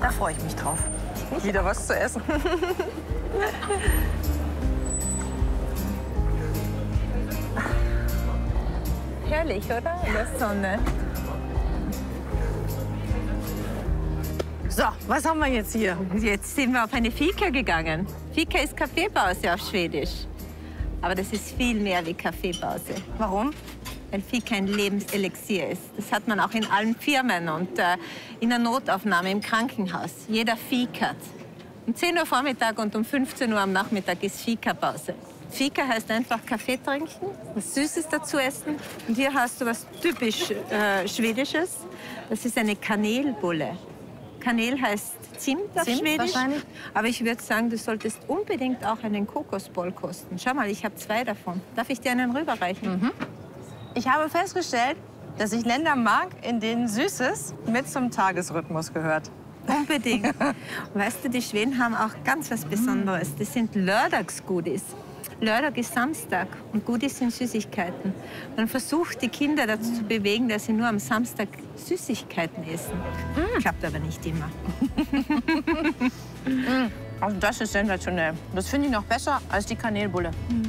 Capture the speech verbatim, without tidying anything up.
Da freue ich mich drauf. Wieder was zu essen. Herrlich, oder? In der Sonne. So, was haben wir jetzt hier? Jetzt sind wir auf eine Fika gegangen. Fika ist Kaffeepause auf Schwedisch. Aber das ist viel mehr wie Kaffeepause. Warum? Weil Fika ein Lebenselixier ist. Das hat man auch in allen Firmen und äh, in der Notaufnahme im Krankenhaus. Jeder fikat. Um zehn Uhr Vormittag und um fünfzehn Uhr am Nachmittag ist Fika-Pause. Fika heißt einfach Kaffee trinken, was Süßes dazu essen. Und hier hast du was typisch äh, Schwedisches. Das ist eine Kanelbulle. Kanel heißt Zimt auf Zimt Schwedisch. wahrscheinlich. Aber ich würde sagen, du solltest unbedingt auch einen Kokosboll kosten. Schau mal, ich habe zwei davon. Darf ich dir einen rüberreichen? Mhm. Ich habe festgestellt, dass ich Länder mag, in denen Süßes mit zum Tagesrhythmus gehört. Unbedingt. Weißt du, die Schweden haben auch ganz was Besonderes. Das sind Lördagsgodis. Lördag ist Samstag und Godis sind Süßigkeiten. Man versucht, die Kinder dazu zu bewegen, dass sie nur am Samstag Süßigkeiten essen. Mm. Klappt aber nicht immer. Also das ist sensationell. Das finde ich noch besser als die Kanelbulle. Mm.